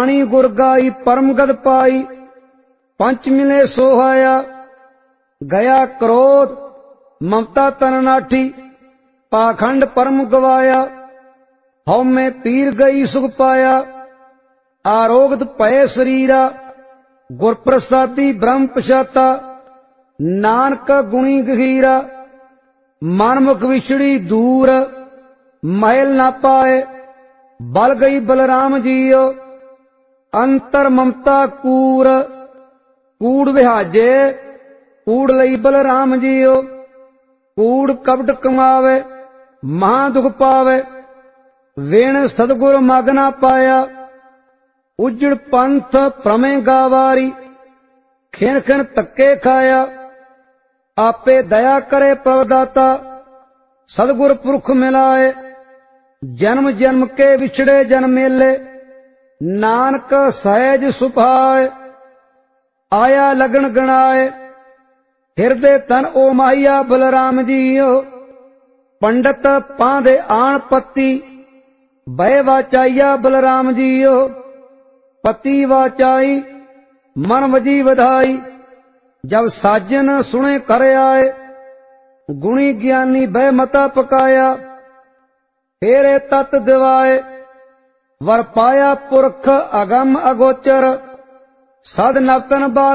बाणी गुर गाई परम गद पाई। पंच मिले सोहाया गया क्रोध ममता तन नाठी। पाखंड परम गवाया हौ में पीर गई सुख पाया। आरोगत पय शरीरा गुर प्रसादी ब्रह्म पछाता। नानक गुणी गहीरा मनमुख विछड़ी दूर। महल ना पाए बल गई बलराम जीओ। अंतर ममता कूर कूड़ विहाजे कूड़ लई बलराम जीओ। कूड़ कपट कमावे महा दुख पावे। वेण सतगुर मग ना पाया। उजड़ पंथ प्रमे गावारी खिन खिन तक्के खाया। आपे दया करे प्रभदाता सतगुर पुरख मिलाए। जन्म जन्म के विछड़े जन मेले नानक सहज सुभाए। आया लगन गणाए हिरदे तन ओ माहिया बलराम जीओ। पंडित पांधे आण पति भय वाचाइया बलराम जीओ। पति वाचाई मन वजी वधाई। जब साजन सुने कर आए गुणी ज्ञानी बह मता पकाया। फेरे तत् दिवाए वर पाया पुरख अगम अगोचर। सद नवतन बाल